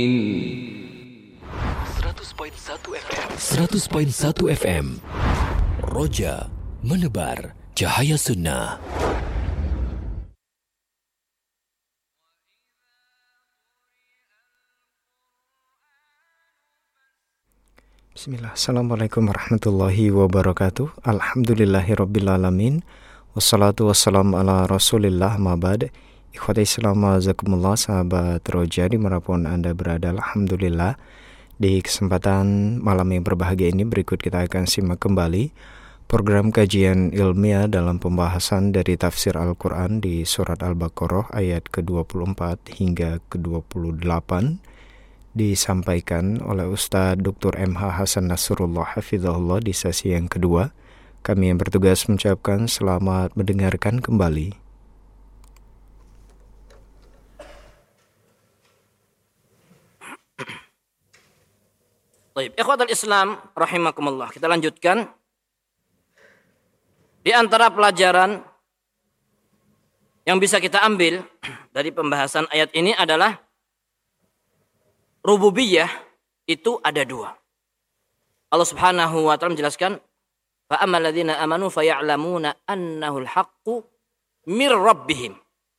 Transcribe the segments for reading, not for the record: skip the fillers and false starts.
100.1 FM 100.1 FM Roja menebar cahaya sunnah. Bismillah. Assalamualaikum warahmatullahi wabarakatuh. Alhamdulillahirrabbilalamin. Wassalatu wassalamu ala rasulillah ma'bad. Ikhwati Islam azakumullah, sahabat Roja dimanapun Anda berada. Alhamdulillah, di kesempatan malam yang berbahagia ini berikut kita akan simak kembali program kajian ilmiah dalam pembahasan dari tafsir Al-Quran di surat Al-Baqarah ayat ke-24 hingga ke-28, disampaikan oleh Ustadz Dr. M.H. Hasan Nasrullah Hafizahullah di sesi yang kedua. Kami yang bertugas mengucapkan selamat mendengarkan kembali. Baik, ikhwatul Islam rahimakumullah. Kita lanjutkan. Di antara pelajaran yang bisa kita ambil dari pembahasan ayat ini adalah rububiyah itu ada dua. Allah Subhanahu wa taala menjelaskan, fa ammal ladzina amanu faya'lamuna annahul haqqu mir rabbihim.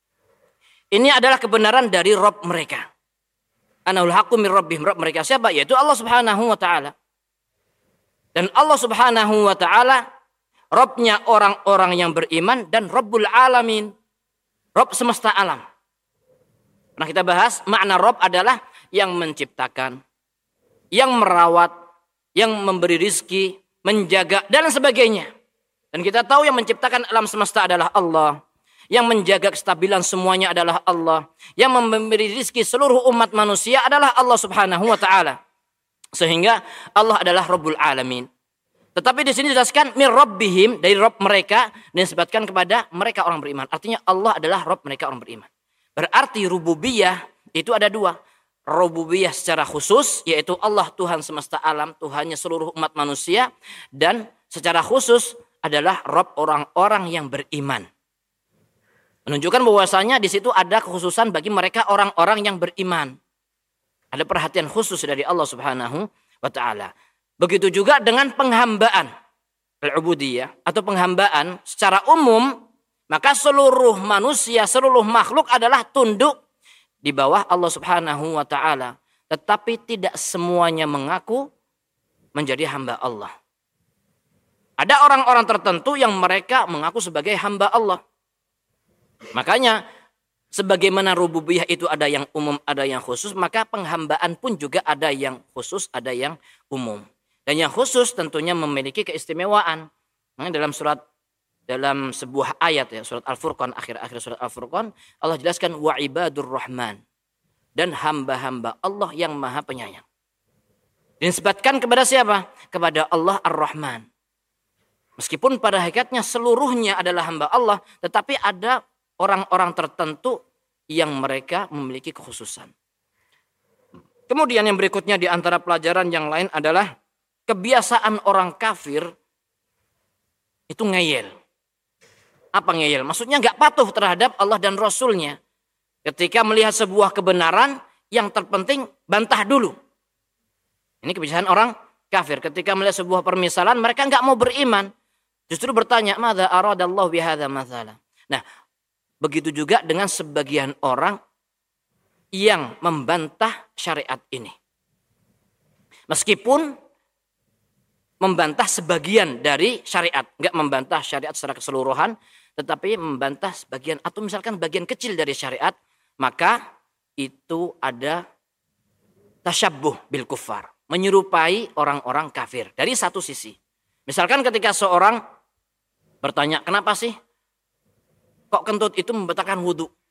Ini adalah kebenaran dari Rabb mereka. Annahul haqqu mir rabbihim. Rabb mereka siapa? Yaitu Allah Subhanahu wa taala. Dan Allah Subhanahu wa taala Rabbnya orang-orang yang beriman dan Rabbul alamin. Rabb semesta alam. Nah, kita bahas makna Rabb adalah yang menciptakan, yang merawat, yang memberi rizki, menjaga, dan sebagainya. Dan kita tahu yang menciptakan alam semesta adalah Allah. Yang menjaga kestabilan semuanya adalah Allah. Yang memberi rizki seluruh umat manusia adalah Allah Subhanahu wa ta'ala. Sehingga Allah adalah Rabbul Alamin. Tetapi di sini dijelaskan mir rabbihim, dari Rabb mereka, dan disebutkan kepada mereka orang beriman. Artinya Allah adalah Rabb mereka orang beriman. Berarti rububiyah itu ada dua. Rububiyah secara khusus, yaitu Allah Tuhan semesta alam, Tuhannya seluruh umat manusia. Dan secara khusus adalah Rabb orang-orang yang beriman. Menunjukkan bahwasanya di situ ada kekhususan bagi mereka orang-orang yang beriman. Ada perhatian khusus dari Allah Subhanahu wa taala. Begitu juga dengan penghambaan al-ubudiyah atau penghambaan secara umum, maka seluruh manusia, seluruh makhluk adalah tunduk di bawah Allah Subhanahu wa taala. Tetapi tidak semuanya mengaku menjadi hamba Allah. Ada orang-orang tertentu yang mereka mengaku sebagai hamba Allah. Makanya sebagaimana rububiyah itu ada yang umum, ada yang khusus, maka penghambaan pun juga ada yang khusus, ada yang umum. Dan yang khusus tentunya memiliki keistimewaan. Nah, dalam sebuah ayat ya, surat Al-Furqan, akhir-akhir surat Al-Furqan, Allah jelaskan wa ibadur rahman, dan hamba-hamba Allah yang Maha Penyayang. Disebutkan kepada siapa? Kepada Allah Ar-Rahman. Meskipun pada hakikatnya seluruhnya adalah hamba Allah, tetapi ada orang-orang tertentu yang mereka memiliki kekhususan. Kemudian yang berikutnya di antara pelajaran yang lain adalah kebiasaan orang kafir itu ngeyel. Apa ngeyel? Maksudnya nggak patuh terhadap Allah dan Rasulnya. Ketika melihat sebuah kebenaran, yang terpenting bantah dulu. Ini kebiasaan orang kafir. Ketika melihat sebuah permisalan, mereka nggak mau beriman. Justru bertanya, madza aradallahu bihadza mathala. Nah, begitu juga dengan sebagian orang yang membantah syariat ini. Meskipun membantah sebagian dari syariat, enggak membantah syariat secara keseluruhan, tetapi membantah sebagian atau misalkan bagian kecil dari syariat, maka itu ada tasyabbuh bil kuffar, menyerupai orang-orang kafir dari satu sisi. Misalkan ketika seorang bertanya, kenapa sih kok kentut itu membatalkan wudhu?